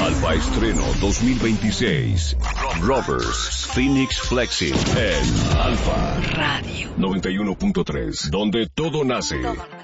Alfa Estreno 2026. Rovers Phoenix Flexing en Alfa Radio 91.3, donde todo nace.